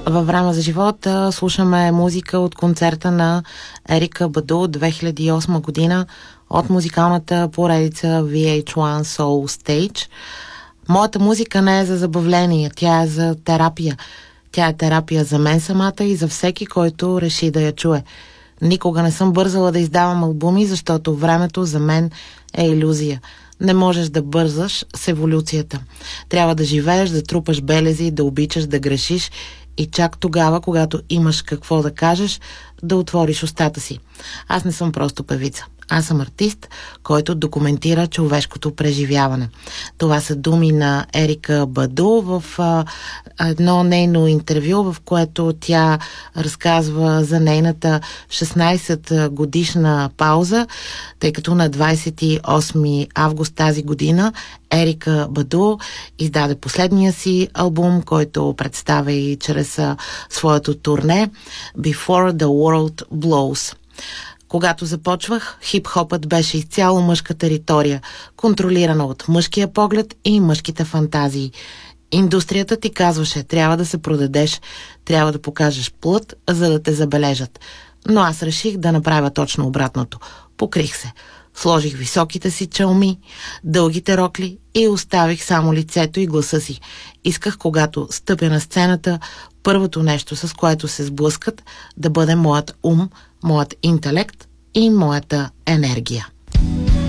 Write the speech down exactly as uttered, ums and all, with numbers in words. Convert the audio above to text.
Във Време за живота слушаме музика от концерта на Ерика Баду от две хиляди и осма година от музикалната поредица Ви Ейч Уан Soul Stage. Моята музика не е за забавление, тя е за терапия. Тя е терапия за мен самата и за всеки, който реши да я чуе. Никога не съм бързала да издавам албуми, защото времето за мен е илюзия. Не можеш да бързаш с еволюцията. Трябва да живееш, да трупаш белези, да обичаш, да грешиш и чак тогава, когато имаш какво да кажеш, да отвориш устата си. Аз не съм просто певица. Аз съм артист, който документира човешкото преживяване. Това са думи на Ерика Баду в а, едно нейно интервю, в което тя разказва за нейната шестнайсет годишна пауза, тъй като на двайсет и осми август тази година Ерика Баду издаде последния си албум, който представя и чрез а, своето турне Before the World Blows. Когато започвах, хип-хопът беше изцяло мъжка територия, контролирана от мъжкия поглед и мъжките фантазии. Индустрията ти казваше, трябва да се продадеш, трябва да покажеш плът, за да те забележат. Но аз реших да направя точно обратното. Покрих се. Сложих високите си чалми, дългите рокли и оставих само лицето и гласа си. Исках, когато стъпя на сцената, първото нещо, с което се сблъскат, да бъде моят ум, моят интелект и моята енергия.